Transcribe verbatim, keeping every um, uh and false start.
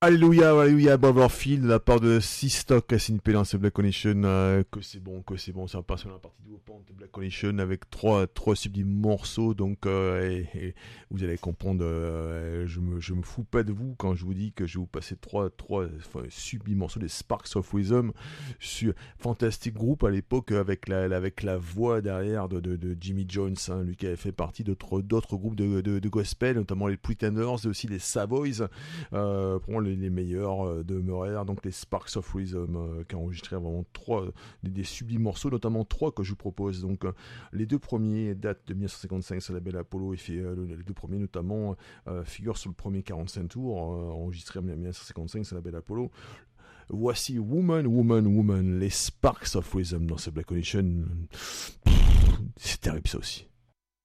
Alléluia, alléluia, Boverfield, de la part de Seastock, Sin Pelance et Black Condition, euh, que c'est bon, que c'est bon, ça passe sur la partie de Wopant de Black Condition avec trois, trois sublimes morceaux, donc euh, et, et vous allez comprendre, euh, je me, je me fous pas de vous quand je vous dis que je vais vous passer trois, trois enfin, sublimes morceaux des Sparks of Rhythm, sur fantastique groupe à l'époque avec la, avec la voix derrière de, de, de Jimmy Jones, hein, lui qui avait fait partie d'autres, d'autres groupes de, de, de gospel, notamment les Pretenders et aussi les Savoys, euh, pour moi les, les meilleurs demeurèrent donc les Sparks of Rhythm, euh, qui ont enregistré vraiment trois des, des sublimes morceaux, notamment trois que je vous propose. Donc euh, les deux premiers datent de dix-neuf cent cinquante-cinq sur la label Apollo, et fait, euh, les deux premiers notamment euh, figurent sur le premier quarante-cinq tours, euh, enregistré en dix-neuf cent cinquante-cinq sur la label Apollo. Voici Woman, Woman, Woman, les Sparks of Rhythm dans ce Black Condition. C'est terrible ça aussi.